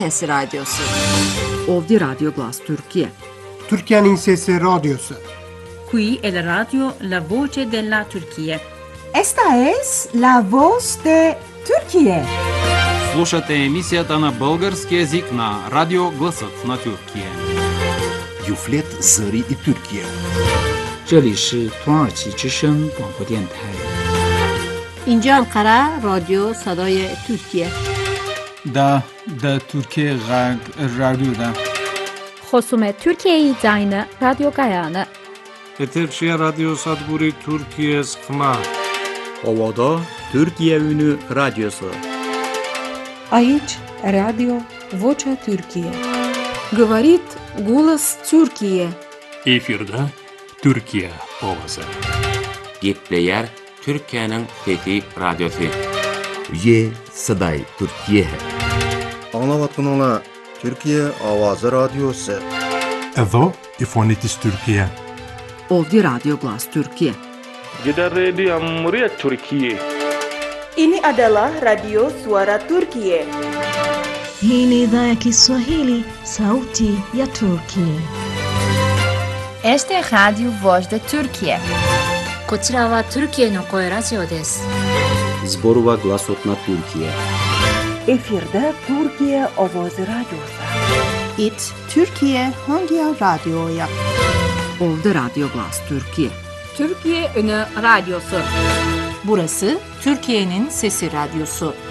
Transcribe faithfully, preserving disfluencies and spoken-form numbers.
Sesi Radyosu. Ovdje Radio Glas Turkije. Türkiye'nin Sesi Radyosu. Qui è la radio La Voce della Turchia. Esta es la voz de Turquía. Слушате емисията на български език на Радио Гласът на Türkiye. Юфлет Зари и Türkiye. 这里是土耳其之声广播电台。 اینجا انقره رادیو صدای ترکیه. دا دا Türkiye Radyo'da. خصوم Türkiye Zayını Radyo Gayanı. Eterçiye Radyo Sadburi Türkiye Sıkma. Ovada Türkiye Ünü Radyosu. Aici Radio Vocea Türkiye. Говорит голос Türkiye. Efirde Türkiye ovası. Gepleyer Türkiye'nin Fethi Radyosu. Ye Saday Türkiye. Anlavatınla Türkiye Avazı Radyosu. Edo İfonitis Türkiye. Ovdje Radio Glas Turkije. Gidan rediyon muryar Türkiye. Ini adalah Radio Suara Turkiye. Hii ni idhaa ya Kiswahili, Sauti ya Turkiye. Este es Radio Voz de Turkiye. こちらは Türkiyeの声ラジオです。 Zborova Glasot na Türkiye. Efirde Türkiye Avazı Radyosu. İt Türkiye hangi radyoya? Ovdje Radio Glas Turkije. Türkiye Ünü Radyosu. Burası Türkiye'nin Sesi Radyosu.